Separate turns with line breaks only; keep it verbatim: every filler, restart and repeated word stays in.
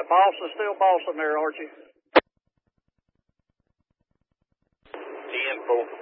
Boston, still Boston there, aren't you?
T M four.